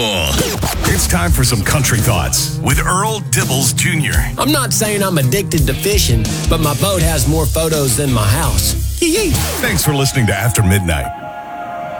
It's time for some country thoughts with Earl Dibbles Jr. I'm not saying I'm addicted to fishing, but my boat has more photos than my house. Thanks for listening to After Midnight.